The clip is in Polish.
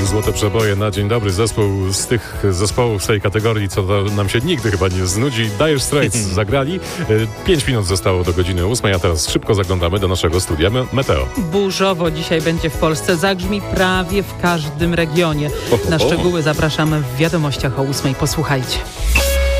złote przeboje na dzień dobry. Zespół z tych zespołów z tej kategorii, co to nam się nigdy chyba nie znudzi. Dire Straits zagrali. 5 minut zostało do godziny 8, a teraz szybko zaglądamy do naszego studia Meteo. Burzowo dzisiaj będzie w Polsce. Zagrzmi prawie w każdym regionie. Na szczegóły zapraszamy w wiadomościach o 8. Posłuchajcie.